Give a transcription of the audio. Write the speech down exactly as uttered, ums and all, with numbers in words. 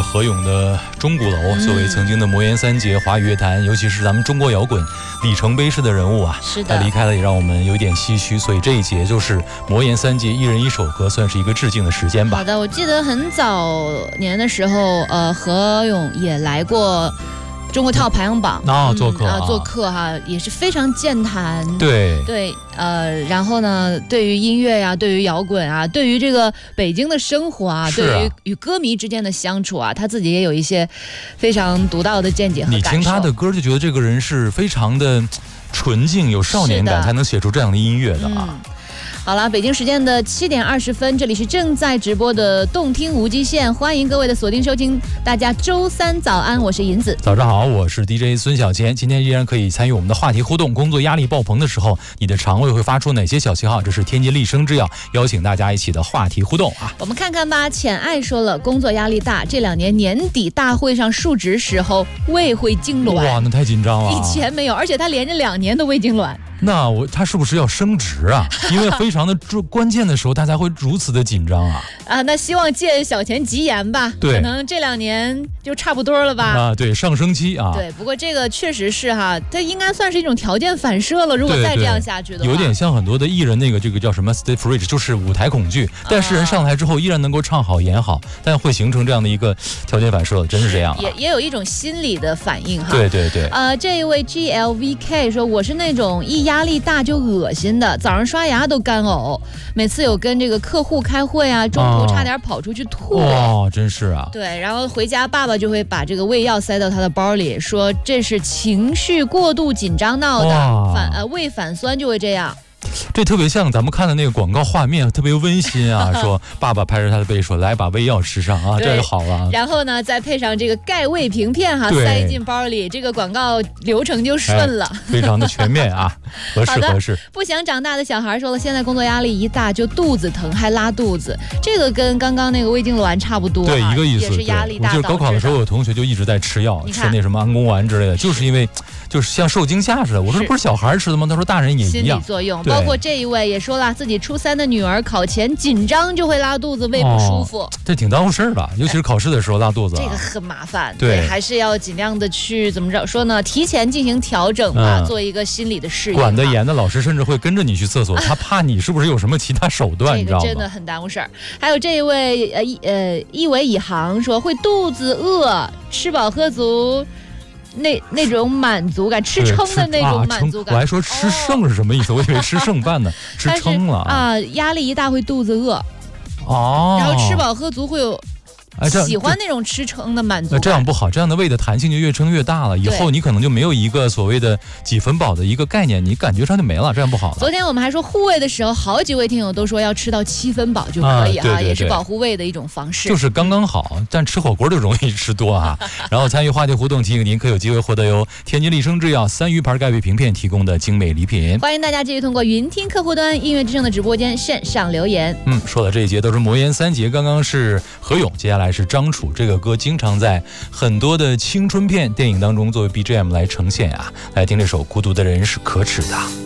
何勇的钟鼓楼， 嗯、 作为曾经的魔岩三杰华语乐坛，尤其是咱们中国摇滚里程碑式的人物啊， 是的， 他离开了也让我们有点唏嘘。所以这一节就是魔岩三杰一人一首歌，算是一个致敬的时间吧。 好的，我记得很早年的时候，呃，何勇也来过中国跳排行榜啊、嗯，做客啊、 呃，做客哈，也是非常健谈。 对对，呃，然后呢，对于音乐呀、啊，对于摇滚啊，对于这个北京的生活啊， 啊对于与歌迷之间的相处啊，他自己也有一些非常独到的见解和感受。 你听他的歌就觉得这个人是非常的纯净，有少年感，才能写出这样的音乐的啊。 嗯，好了，北京时间的七点二十分，这里是正在直播的动听无极限，欢迎各位的锁定收听。大家周三早安，我是银子。 早上好，我是 D J 孙小千。今天依然可以参与我们的话题互动。工作压力爆棚的时候，你的肠胃会发出哪些小信号？这是天津立生制药邀请大家一起的话题互动啊。 我们看看吧。浅爱说了，工作压力大，这两年年底大会上述职时候胃会痉挛。 哇，那太紧张了。 以前没有，而且他连着两年都胃痉挛。 那我他是不是要升职啊？因为非常的关键的时候，他才会如此的紧张啊！ 啊，那希望借小钱吉言吧。 对， 可能这两年就差不多了吧。 啊，对，上升期啊。 对，不过这个确实是哈，它应该算是一种条件反射了。如果再这样下去的话， 有点像很多的艺人那个这个叫什么 stage fright， 就是舞台恐惧。但是人上台之后依然能够唱好演好，但会形成这样的一个条件反射，真是这样、啊。 也也有一种心理的反应哈。 对对对。 呃，这一位 G L V K 说，我是那种一压力大就恶心的，早上刷牙都干呕，每次有跟这个客户开会啊，中途差点跑出去吐。 哦，真是啊。 对，然后回家爸爸就会把这个胃药塞到他的包里，说这是情绪过度紧张闹的，反呃胃反酸就会这样。 这特别像咱们看的那个广告画面，特别温馨啊！说爸爸拍着他的背说：“来，把胃药吃上啊，这就好了。” 然后呢，再配上这个钙胃平片哈，塞进包里，这个广告流程就顺了， 哎、非常的全面啊，合适合适。 不想长大的小孩说了，现在工作压力一大就肚子疼，还拉肚子，这个跟刚刚那个胃痉挛差不多、啊， 对，一个意思。 也是压力大。 我记得高考的时候，有同学就一直在吃药，吃那什么安宫丸之类的，就是因为就是像受惊吓似的。我说不是小孩吃的吗？他说大人也一样。 心理作用，包括这一位也说了，自己初三的女儿考前紧张就会拉肚子，胃不舒服，哦、 这挺耽误事儿的，尤其是考试的时候拉肚子、啊， 这个很麻烦。 对， 对还是要尽量的去怎么着说呢？提前进行调整吧，嗯、做一个心理的适应。 管得严的老师甚至会跟着你去厕所，他怕你是不是有什么其他手段， 这你知道吗？ 真的很耽误事儿。还有这一位呃呃一维以航说会肚子饿，吃饱喝足。那那种满足感，吃撑的那种满足感。 啊、我还说吃剩是什么意思？哦、我以为吃剩饭呢，吃撑了啊！压力一大会肚子饿， 哦， 然后吃饱喝足会有。 哎， 喜欢那种吃撑的满足感， 这样不好，这样的胃的弹性就越撑越大了，以后你可能就没有一个所谓的几分饱的一个概念，你感觉上就没了，这样不好了。 昨天我们还说护胃的时候，好几位听友都说要吃到七分饱就可以哈、啊， 啊、对对对， 也是保护胃的一种方式， 就是刚刚好。但吃火锅就容易吃多啊。然后参与话题互动，提醒您可有机会获得由天津立生制药三鱼牌钙胃平片提供的精美礼品。 欢迎大家继续通过云听客户端音乐之声的直播间线上留言。 嗯，说的这一节都是魔岩三杰，刚刚是何勇，接下来是张楚。这个歌经常在很多的青春片电影当中作为 B G M 来呈现啊，来听这首《孤独的人是可耻的》。